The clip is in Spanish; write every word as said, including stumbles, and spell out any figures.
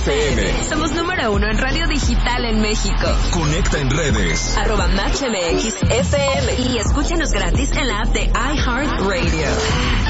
F M. Somos número uno en radio digital en México. Conecta en redes. Arroba Match M X F M. Y escúchanos gratis en la app de iHeartRadio.